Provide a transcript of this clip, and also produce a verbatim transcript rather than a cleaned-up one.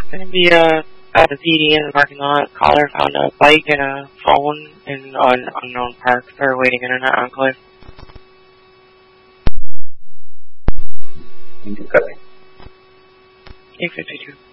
Gonna be uh, at the P D in the parking lot. Caller found a bike and a phone in an unknown park for waiting internet enclave. You cut me. eight fifty-two.